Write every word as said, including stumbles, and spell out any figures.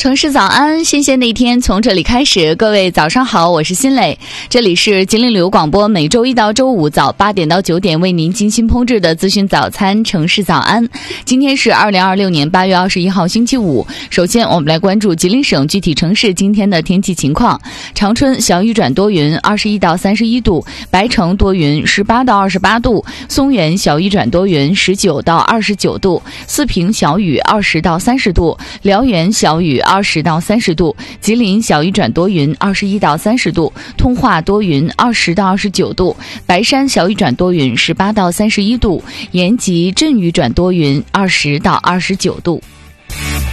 城市早安，新鲜的一天从这里开始。各位早上好，我是新磊，这里是吉林旅游广播，每周一到周五早八点到九点为您精心烹制的资讯早餐城市早安。今天是二零二六年八月二十一号星期五。首先我们来关注吉林省具体城市今天的天气情况。长春小雨转多云，二十一到三十一度；白城多云，十八到二十八度；松原小雨转多云，十九到二十九度；四平小雨，二十到三十度；辽源小雨二十到三十度，吉林小雨转多云，二十一到三十度，通化多云，二十到二十九度，白山小雨转多云，十八到三十一度，延吉阵雨转多云，二十到二十九度。